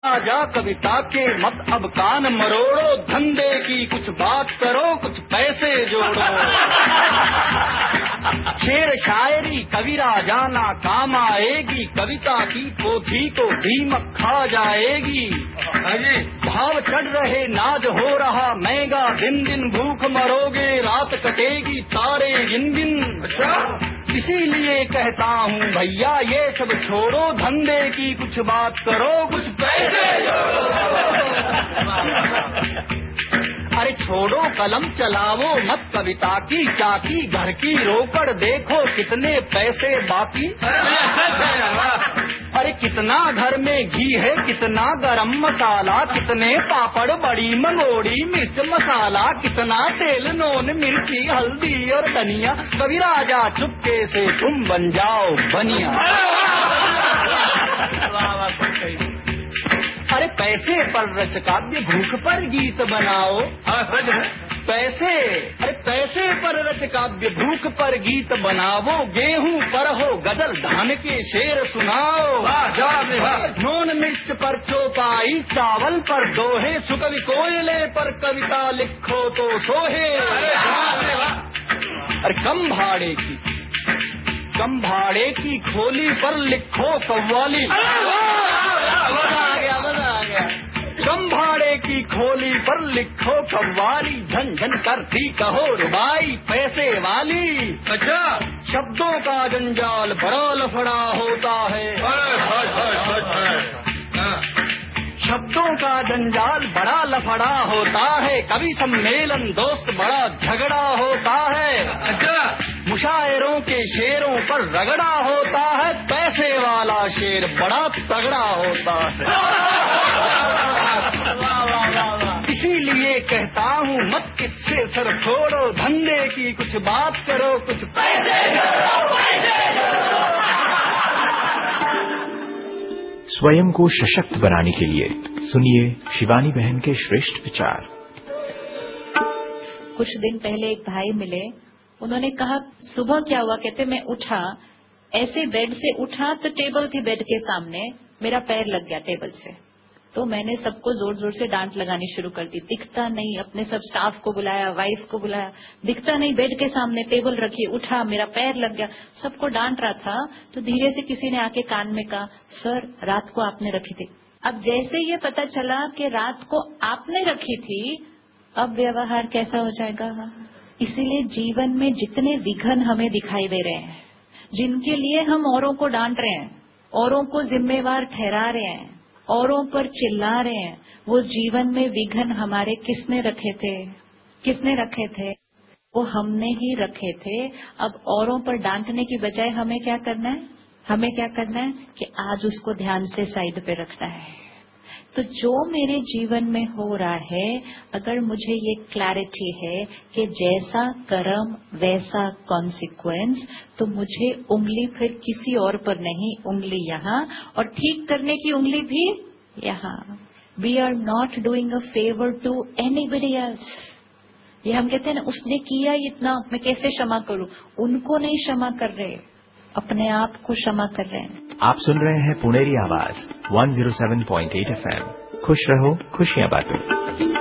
आजा कविता के मत अब कान मरोड़ो, धंधे की कुछ बात करो, कुछ पैसे जोड़ो। शेर शायरी कविरा जाना काम आएगी, कविता की पोथी को दीमक खा जाएगी। भाव चढ़ रहे नाज हो रहा महंगा, दिन दिन भूख मरोगे, रात कटेगी तारे गिन गिन। इसीलिए कहता हूँ भैया ये सब छोड़ो, धंधे की कुछ बात करो, कुछ पैसे जोड़ो। अरे छोड़ो कलम चलाओ मत कविता की चाकी, घर की रोकड़ देखो कितने पैसे बाकी। अरे कितना घर में घी है, कितना गरम मसाला, कितने पापड़ बड़ी मंगोड़ी मिर्च मसाला, कितना तेल नून मिर्ची हल्दी और धनिया, कभी राजा चुपके से तुम बन जाओ बनिया। अरे पैसे पर रच काव्य, भूख पर गीत बनाओ। पैसे, अरे पैसे पर रच काव्य, भूख पर गीत बनाओ, गेहूं पर हो गजल, धान के शेर सुनाओ। नून मिर्च पर चौपाई, चावल पर दोहे, सुकवि कोयले पर कविता लिखो तो सोहे। अरे कम भाड़े की खोली पर लिखो कव्वाली। कम भाड़े की खोली पर लिखो कव्वाली, झन झन करती कहो रुबाई पैसे वाली। अच्छा शब्दों का जंजाल बड़ा लफड़ा होता है, शब्दों का जंजाल बड़ा लफड़ा होता है, कवि सम्मेलन दोस्त बड़ा झगड़ा होता है। अच्छा मुशायरों के शेरों पर रगड़ा होता है, पैसे वाला शेर बड़ा तगड़ा होता है। इसीलिए कहता हूँ मत किससे सर छोड़ो, धंधे की कुछ बात करो, कुछ पैसे स्वयं को सशक्त बनाने के लिए सुनिए शिवानी बहन के श्रेष्ठ विचार। कुछ दिन पहले एक भाई मिले, उन्होंने कहा सुबह क्या हुआ, कहते मैं उठा, ऐसे बेड से उठा तो टेबल थी बेड के सामने, मेरा पैर लग गया टेबल से। तो मैंने सबको जोर जोर से डांट लगानी शुरू कर दी, दिखता नहीं, अपने सब स्टाफ को बुलाया, वाइफ को बुलाया, दिखता नहीं, बेड के सामने टेबल रखी, उठा मेरा पैर लग गया, सबको डांट रहा था। तो धीरे से किसी ने आके कान में कहा सर रात को आपने रखी थी। अब जैसे ये पता चला कि रात को आपने रखी थी, अब व्यवहार कैसा हो जाएगा। इसीलिए जीवन में जितने विघ्न हमें दिखाई दे रहे हैं, जिनके लिए हम औरों को डांट रहे हैं, औरों को जिम्मेवार ठहरा रहे हैं, औरों पर चिल्ला रहे हैं, वो जीवन में विघ्न हमारे किसने रखे थे? वो हमने ही रखे थे। अब औरों पर डांटने की बजाय हमें क्या करना है कि आज उसको ध्यान से साइड पे रखना है। तो जो मेरे जीवन में हो रहा है, अगर मुझे ये क्लैरिटी है कि जैसा कर्म वैसा कॉन्सिक्वेंस, तो मुझे उंगली फिर किसी और पर नहीं, उंगली यहाँ, और ठीक करने की उंगली भी यहाँ। We are not doing a favour to anybody else. ये हम कहते हैं ना, उसने किया इतना, मैं कैसे क्षमा करूं। उनको नहीं क्षमा कर रहे, अपने आप को क्षमा कर रहे हैं। आप सुन रहे हैं पुनेरी आवाज 107.8 FM। खुश रहो, खुशियां बांटो।